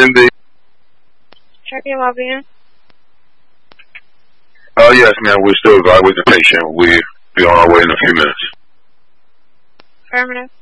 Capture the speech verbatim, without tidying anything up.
Cindy? Check your well-being. Uh, yes, ma'am. We're still evaluating the patient. We'll be on our way in a few minutes. Affirmative.